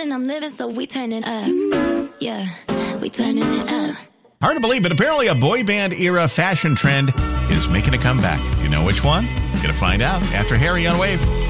and I'm living, so we turning up. Yeah, we turning it up. Hard to believe, but apparently a boy band era fashion trend is making a comeback. Do you know which one? Gonna find out after Harry on Wave.